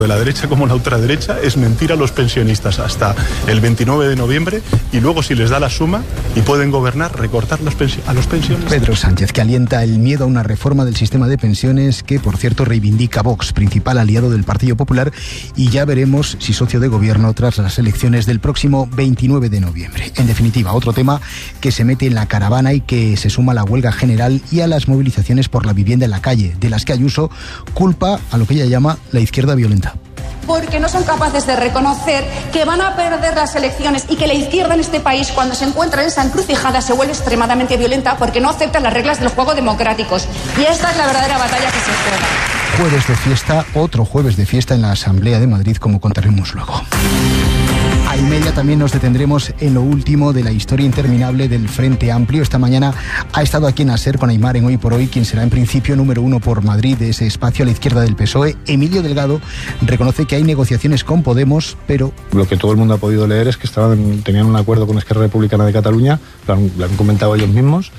de la derecha como la ultraderecha es mentir a los pensionistas hasta el 29 de noviembre y luego, si les da la suma y pueden gobernar, recortar a los pensionistas. Pedro Sánchez, que alienta el miedo a una reforma del sistema de pensiones que, por cierto, reivindica Vox, principal aliado del Partido Popular, y ya veremos si socio de gobierno tras las elecciones del próximo 29 de noviembre. En definitiva, otro tema que se mete en la caravana y que se suma a la huelga general y a las movilizaciones por la vivienda en la calle, de las que Ayuso culpa a lo que ella llama la izquierda violenta. Porque no son capaces de reconocer que van a perder las elecciones y que la izquierda en este país, cuando se encuentra en esa encrucijada, se vuelve extremadamente violenta porque no acepta las reglas del juego democráticos. Y esta es la verdadera batalla que se juega. Jueves de fiesta, otro jueves de fiesta en la Asamblea de Madrid, como contaremos luego. A y media también nos detendremos en lo último de la historia interminable del Frente Amplio. Esta mañana ha estado aquí en ASER con Aimar en Hoy por Hoy, quien será en principio número 1 por Madrid de ese espacio a la izquierda del PSOE. Emilio Delgado reconoce que hay negociaciones con Podemos, pero... Lo que todo el mundo ha podido leer es que tenían un acuerdo con Esquerra Republicana de Cataluña, lo han comentado ellos mismos,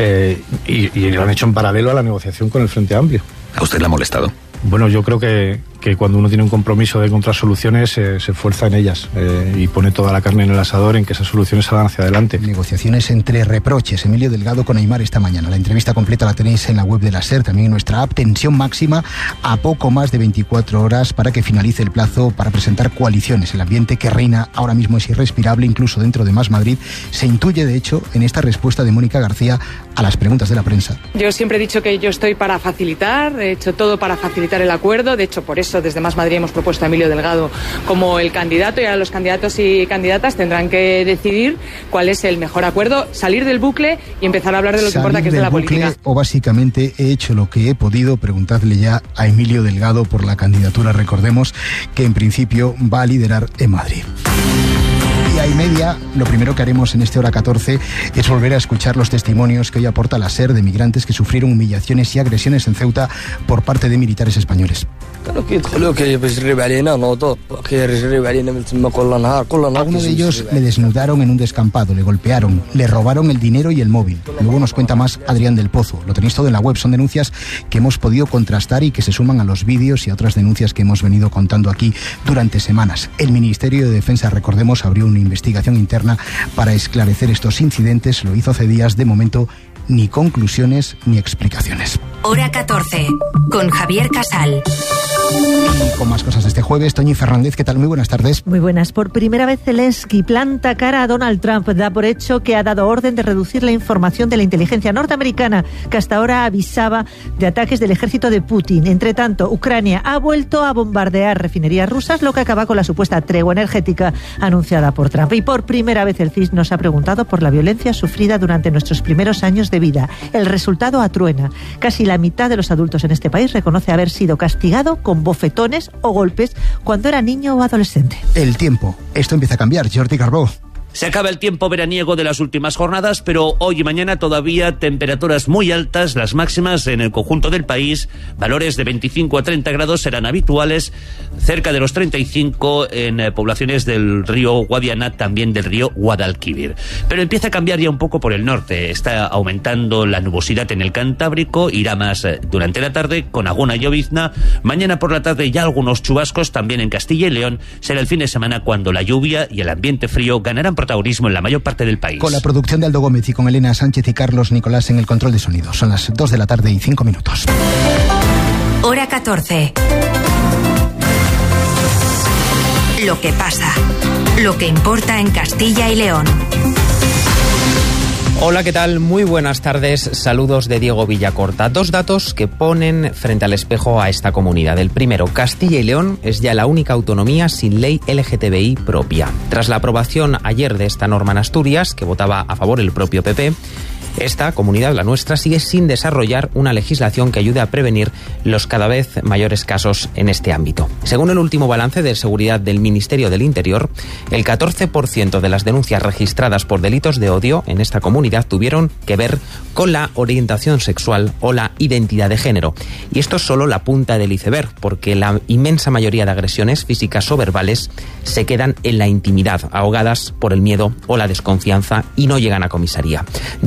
y lo han hecho en paralelo a la negociación con el Frente Amplio. ¿A usted le ha molestado? Bueno, yo creo que cuando uno tiene un compromiso de encontrar soluciones, se esfuerza en ellas y pone toda la carne en el asador en que esas soluciones salgan hacia adelante. Negociaciones entre reproches. Emilio Delgado con Aimar esta mañana. La entrevista completa la tenéis en la web de la SER, también en nuestra app. Tensión máxima a poco más de 24 horas para que finalice el plazo para presentar coaliciones. El ambiente que reina ahora mismo es irrespirable, incluso dentro de Más Madrid. Se intuye, de hecho, en esta respuesta de Mónica García a las preguntas de la prensa. Yo siempre he dicho que yo estoy para facilitar, he hecho todo para facilitar el acuerdo. De hecho, por eso desde Más Madrid hemos propuesto a Emilio Delgado como el candidato, y ahora los candidatos y candidatas tendrán que decidir cuál es el mejor acuerdo, salir del bucle y empezar a hablar de lo que importa, que es de la política. O básicamente he hecho lo que he podido. Preguntadle ya a Emilio Delgado por la candidatura. Recordemos que en principio va a liderar en Madrid. Y a y media, lo primero que haremos en este Hora 14 es volver a escuchar los testimonios que hoy aporta la SER de migrantes que sufrieron humillaciones y agresiones en Ceuta por parte de militares españoles. Algunos de ellos le desnudaron en un descampado, le golpearon, le robaron el dinero y el móvil. Luego nos cuenta más Adrián del Pozo. Lo tenéis todo en la web. Son denuncias que hemos podido contrastar y que se suman a los vídeos y a otras denuncias que hemos venido contando aquí durante semanas. El Ministerio de Defensa, recordemos, abrió una investigación interna para esclarecer estos incidentes. Lo hizo hace días. De momento, ni conclusiones ni explicaciones. Hora 14, con Javier Casal. Y con más cosas de este jueves, Toñi Fernández, ¿qué tal? Muy buenas tardes. Muy buenas. Por primera vez Zelensky planta cara a Donald Trump. Da por hecho que ha dado orden de reducir la información de la inteligencia norteamericana, que hasta ahora avisaba de ataques del ejército de Putin. Entre tanto, Ucrania ha vuelto a bombardear refinerías rusas, lo que acaba con la supuesta tregua energética anunciada por Trump. Y por primera vez el CIS nos ha preguntado por la violencia sufrida durante nuestros primeros años de vida. El resultado atruena. Casi la mitad de los adultos en este país reconoce haber sido castigado con bofetones o golpes cuando era niño o adolescente. El tiempo. Esto empieza a cambiar. Jordi Carbó. Se acaba el tiempo veraniego de las últimas jornadas, pero hoy y mañana todavía temperaturas muy altas, las máximas en el conjunto del país. Valores de 25 a 30 grados serán habituales, cerca de los 35 en poblaciones del río Guadiana, también del río Guadalquivir. Pero empieza a cambiar ya un poco por el norte. Está aumentando la nubosidad en el Cantábrico, irá más durante la tarde con alguna llovizna. Mañana por la tarde ya algunos chubascos, también en Castilla y León. Será el fin de semana cuando la lluvia y el ambiente frío ganarán protagonismo en la mayor parte del país. Con la producción de Aldo Gómez y con Elena Sánchez y Carlos Nicolás en el control de sonido. Son las 2 de la tarde y 5 minutos. Hora 14. Lo que pasa. Lo que importa en Castilla y León. Hola, ¿qué tal? Muy buenas tardes. Saludos de Diego Villacorta. Dos datos que ponen frente al espejo a esta comunidad. El primero, Castilla y León es ya la única autonomía sin ley LGTBI propia. Tras la aprobación ayer de esta norma en Asturias, que votaba a favor el propio PP, esta comunidad, la nuestra, sigue sin desarrollar una legislación que ayude a prevenir los cada vez mayores casos en este ámbito. Según el último balance de seguridad del Ministerio del Interior, el 14% de las denuncias registradas por delitos de odio en esta comunidad tuvieron que ver con la orientación sexual o la identidad de género. Y esto es solo la punta del iceberg, porque la inmensa mayoría de agresiones físicas o verbales se quedan en la intimidad, ahogadas por el miedo o la desconfianza y no llegan a comisaría. Desde Fundación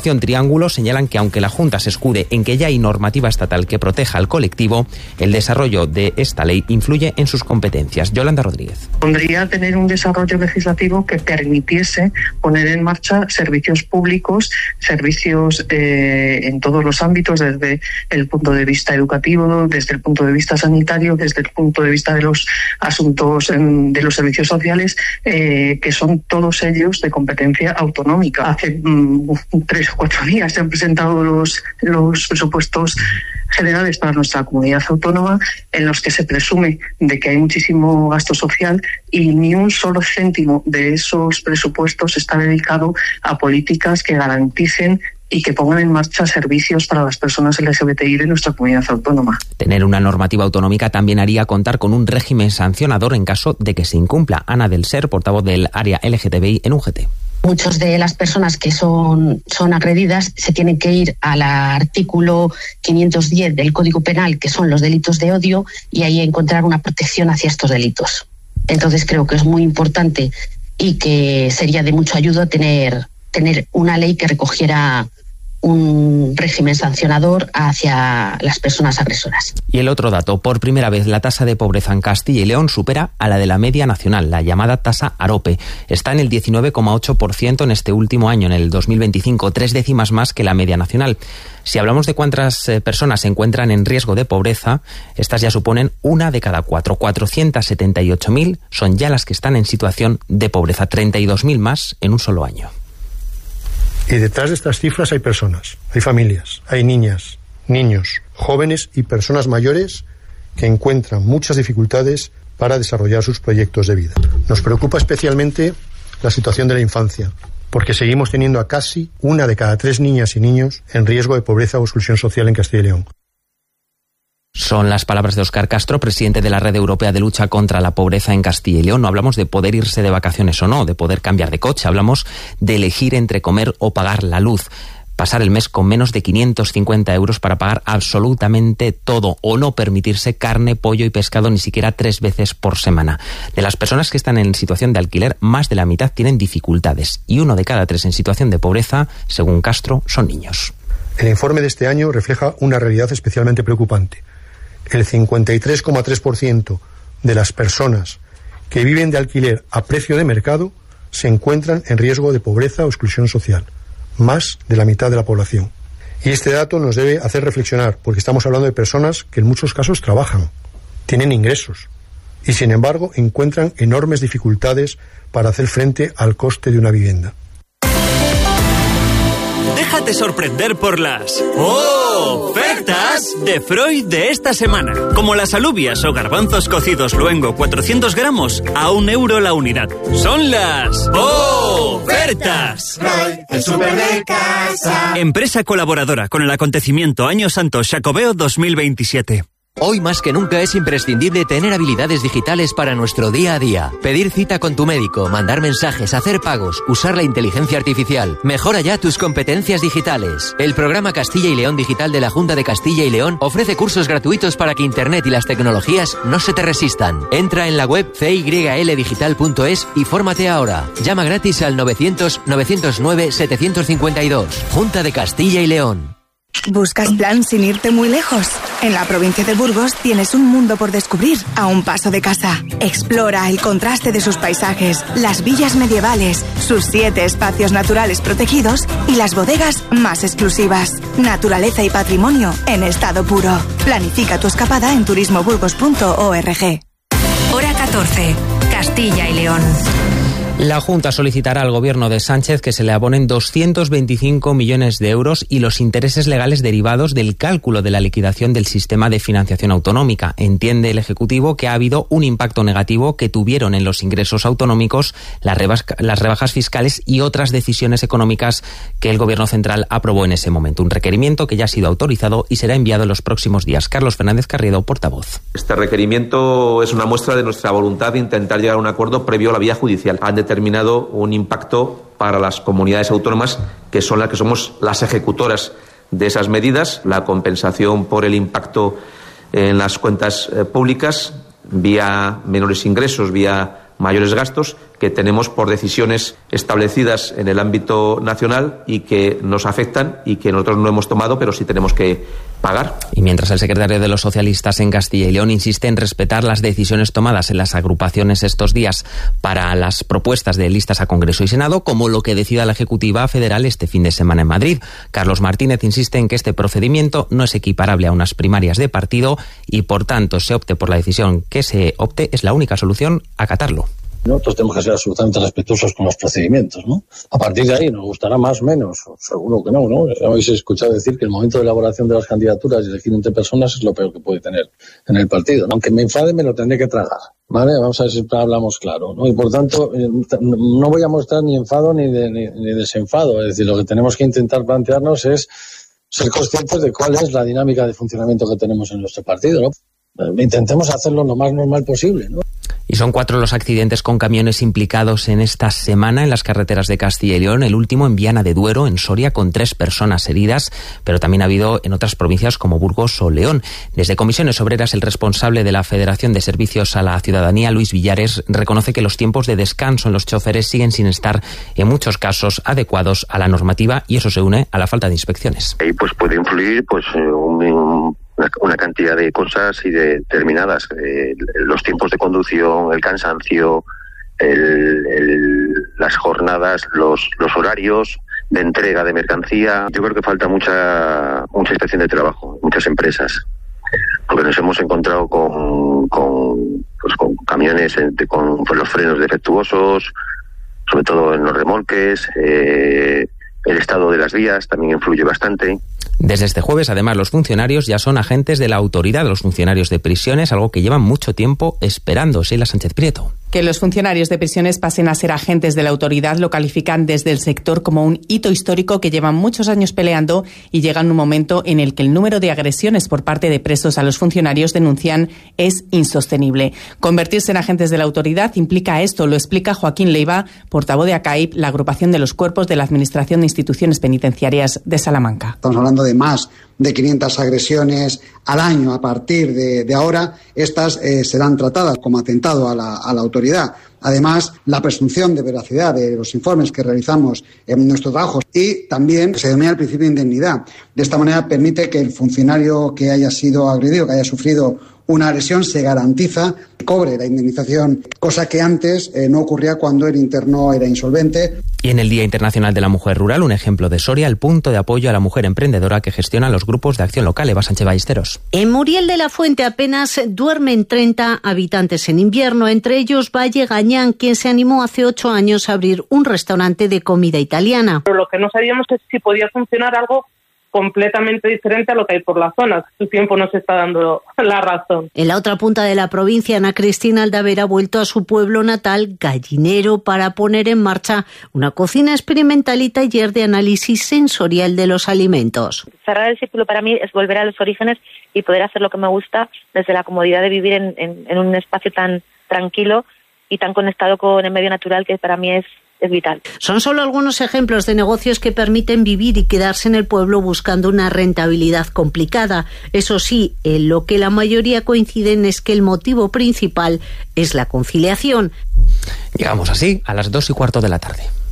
Fundación Triángulo señalan que aunque la Junta se escude en que ya hay normativa estatal que proteja al colectivo, el desarrollo de esta ley influye en sus competencias. Yolanda Rodríguez. Pondría tener un desarrollo legislativo que permitiese poner en marcha servicios públicos, servicios en todos los ámbitos, desde el punto de vista educativo, desde el punto de vista sanitario, desde el punto de vista de los asuntos de los servicios sociales, que son todos ellos de competencia autonómica. Hace 3 o 4 días se han presentado los presupuestos generales para nuestra comunidad autónoma, en los que se presume de que hay muchísimo gasto social y ni un solo céntimo de esos presupuestos está dedicado a políticas que garanticen y que pongan en marcha servicios para las personas LGBTI de nuestra comunidad autónoma. Tener una normativa autonómica también haría contar con un régimen sancionador en caso de que se incumpla. Ana del Ser, portavoz del área LGTBI en UGT. Muchas de las personas que son agredidas se tienen que ir al artículo 510 del Código Penal, que son los delitos de odio, y ahí encontrar una protección hacia estos delitos. Entonces creo que es muy importante y que sería de mucha ayuda tener una ley que recogiera un régimen sancionador hacia las personas agresoras. Y el otro dato, por primera vez la tasa de pobreza en Castilla y León supera a la de la media nacional, la llamada tasa AROPE. Está en el 19,8% en este último año, en el 2025, 3 décimas más que la media nacional. Si hablamos de cuántas personas se encuentran en riesgo de pobreza, estas ya suponen 1 de cada 4. 478.000 son ya las que están en situación de pobreza, 32.000 más en un solo año. Y detrás de estas cifras hay personas, hay familias, hay niñas, niños, jóvenes y personas mayores que encuentran muchas dificultades para desarrollar sus proyectos de vida. Nos preocupa especialmente la situación de la infancia, porque seguimos teniendo a casi 1 de cada 3 niñas y niños en riesgo de pobreza o exclusión social en Castilla y León. Son las palabras de Óscar Castro, presidente de la Red Europea de Lucha contra la Pobreza en Castilla y León. No hablamos de poder irse de vacaciones o no, de poder cambiar de coche. Hablamos de elegir entre comer o pagar la luz. Pasar el mes con menos de 550 euros para pagar absolutamente todo, o no permitirse carne, pollo y pescado ni siquiera 3 veces por semana. De las personas que están en situación de alquiler, más de la mitad tienen dificultades, y 1 de cada 3 en situación de pobreza, según Castro, son niños. El informe de este año refleja una realidad especialmente preocupante. El 53,3% de las personas que viven de alquiler a precio de mercado se encuentran en riesgo de pobreza o exclusión social, más de la mitad de la población. Y este dato nos debe hacer reflexionar, porque estamos hablando de personas que en muchos casos trabajan, tienen ingresos y sin embargo encuentran enormes dificultades para hacer frente al coste de una vivienda. Déjate sorprender por las ofertas de Freud de esta semana. Como las alubias o garbanzos cocidos luengo 400 gramos a €1 la unidad. Son las ofertas. Freud, el súper de casa. Empresa colaboradora con el acontecimiento Año Santo Xacobeo 2027. Hoy más que nunca es imprescindible tener habilidades digitales para nuestro día a día. Pedir cita con tu médico, mandar mensajes, hacer pagos, usar la inteligencia artificial. Mejora ya tus competencias digitales. El programa Castilla y León Digital de la Junta de Castilla y León ofrece cursos gratuitos para que Internet y las tecnologías no se te resistan. Entra en la web cyldigital.es y fórmate ahora. Llama gratis al 900-909-752. Junta de Castilla y León. ¿Buscas plan sin irte muy lejos? En la provincia de Burgos tienes un mundo por descubrir a un paso de casa. Explora el contraste de sus paisajes, las villas medievales, sus 7 espacios naturales protegidos y las bodegas más exclusivas. Naturaleza y patrimonio en estado puro. Planifica tu escapada en turismoburgos.org. Hora 14. Castilla y León. La Junta solicitará al gobierno de Sánchez que se le abonen 225 millones de euros y los intereses legales derivados del cálculo de la liquidación del sistema de financiación autonómica. Entiende el Ejecutivo que ha habido un impacto negativo que tuvieron en los ingresos autonómicos las rebajas fiscales y otras decisiones económicas que el gobierno central aprobó en ese momento. Un requerimiento que ya ha sido autorizado y será enviado en los próximos días. Carlos Fernández Carriedo, portavoz. Este requerimiento es una muestra de nuestra voluntad de intentar llegar a un acuerdo previo a la vía judicial. Han determinado un impacto para las comunidades autónomas que son las que somos las ejecutoras de esas medidas, la compensación por el impacto en las cuentas públicas vía menores ingresos, vía mayores gastos que tenemos por decisiones establecidas en el ámbito nacional y que nos afectan y que nosotros no hemos tomado, pero sí tenemos que pagar. Y mientras el secretario de los socialistas en Castilla y León insiste en respetar las decisiones tomadas en las agrupaciones estos días para las propuestas de listas a Congreso y Senado, como lo que decida la Ejecutiva Federal este fin de semana en Madrid. Carlos Martínez insiste en que este procedimiento no es equiparable a unas primarias de partido y, por tanto, se opte por la decisión que se opte, es la única solución, acatarlo. Nosotros tenemos que ser absolutamente respetuosos con los procedimientos, ¿no? A partir de ahí, ¿nos gustará más o menos? Seguro que no, ¿no? Habéis escuchado decir que el momento de elaboración de las candidaturas y elegir entre personas es lo peor que puede tener en el partido. Aunque me enfade, me lo tendré que tragar, ¿vale? Vamos a ver si hablamos claro, ¿no? Y por tanto, no voy a mostrar ni enfado ni desenfado. Es decir, lo que tenemos que intentar plantearnos es ser conscientes de cuál es la dinámica de funcionamiento que tenemos en nuestro partido, ¿no? Intentemos hacerlo lo más normal posible, ¿no? Y son 4 los accidentes con camiones implicados en esta semana en las carreteras de Castilla y León, el último en Viana de Duero, en Soria, con 3 personas heridas, pero también ha habido en otras provincias como Burgos o León. Desde Comisiones Obreras, el responsable de la Federación de Servicios a la Ciudadanía, Luis Villares, reconoce que los tiempos de descanso en los choferes siguen sin estar, en muchos casos, adecuados a la normativa, y eso se une a la falta de inspecciones. Ahí pues puede influir una cantidad de cosas y determinadas, los tiempos de conducción, el cansancio, las jornadas, los horarios de entrega de mercancía. Yo creo que falta mucha inspección de trabajo, muchas empresas, porque nos hemos encontrado con camiones con los frenos defectuosos, sobre todo en los remolques. El estado de las vías también influye bastante. Desde este jueves, además, los funcionarios ya son agentes de la autoridad, los funcionarios de prisiones, algo que llevan mucho tiempo esperando. Sheila Sánchez Prieto. Que los funcionarios de prisiones pasen a ser agentes de la autoridad lo califican desde el sector como un hito histórico que llevan muchos años peleando, y llega en un momento en el que el número de agresiones por parte de presos a los funcionarios, denuncian, es insostenible. Convertirse en agentes de la autoridad implica esto, lo explica Joaquín Leiva, portavoz de ACAIP, la agrupación de los cuerpos de la Administración de Instituciones Penitenciarias de Salamanca. Estamos hablando de más de 500 agresiones al año. A partir de ahora, estas serán tratadas como atentado a la autoridad. Además, la presunción de veracidad de los informes que realizamos en nuestro trabajo, y también se denomina el principio de indemnidad. De esta manera permite que el funcionario que haya sido agredido, que haya sufrido una agresión, se garantiza que cobre la indemnización, cosa que antes no ocurría cuando el interno era insolvente. Y en el Día Internacional de la Mujer Rural, un ejemplo de Soria, el punto de apoyo a la mujer emprendedora que gestiona los grupos de acción local. Eva Sánchez Ballesteros. En Muriel de la Fuente apenas duermen 30 habitantes en invierno, entre ellos Valle Gañán, quien se animó hace 8 años a abrir un restaurante de comida italiana. Pero lo que no sabíamos es si podía funcionar algo completamente diferente a lo que hay por la zona. Su tiempo nos está dando la razón. En la otra punta de la provincia, Ana Cristina Aldavera ha vuelto a su pueblo natal, Gallinero, para poner en marcha una cocina experimental y taller de análisis sensorial de los alimentos. Cerrar el círculo para mí es volver a los orígenes y poder hacer lo que me gusta desde la comodidad de vivir en un espacio tan tranquilo y tan conectado con el medio natural, que para mí es vital. Son solo algunos ejemplos de negocios que permiten vivir y quedarse en el pueblo buscando una rentabilidad complicada. Eso sí, en lo que la mayoría coinciden es que el motivo principal es la conciliación. Llegamos así a las 2:15 de la tarde.